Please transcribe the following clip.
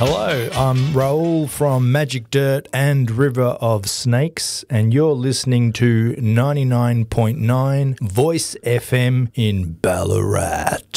Hello, I'm Raoul from Magic Dirt and River of Snakes, and you're listening to 99.9 Voice FM in Ballarat.